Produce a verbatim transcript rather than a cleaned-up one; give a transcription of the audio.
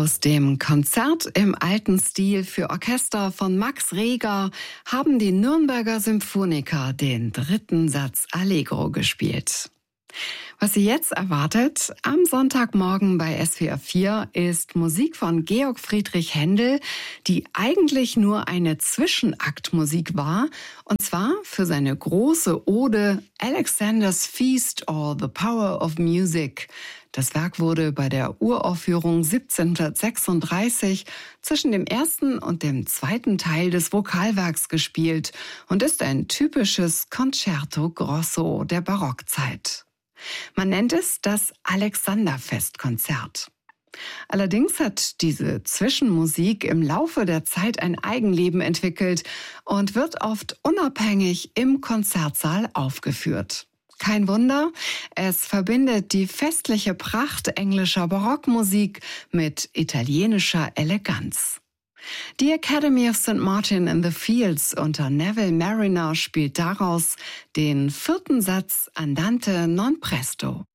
Aus dem Konzert im alten Stil für Orchester von Max Reger haben die Nürnberger Symphoniker den dritten Satz Allegro gespielt. Was Sie jetzt erwartet am Sonntagmorgen bei S W R vier ist Musik von Georg Friedrich Händel, die eigentlich nur eine Zwischenaktmusik war, und zwar für seine große Ode Alexander's Feast or the Power of Music. Das Werk wurde bei der Uraufführung siebzehnhundertsechsunddreißig zwischen dem ersten und dem zweiten Teil des Vokalwerks gespielt und ist ein typisches Concerto Grosso der Barockzeit. Man nennt es das Alexanderfestkonzert. Allerdings hat diese Zwischenmusik im Laufe der Zeit ein Eigenleben entwickelt und wird oft unabhängig im Konzertsaal aufgeführt. Kein Wunder, es verbindet die festliche Pracht englischer Barockmusik mit italienischer Eleganz. Die Academy of Saint Martin in the Fields unter Neville Marriner spielt daraus den vierten Satz Andante non presto.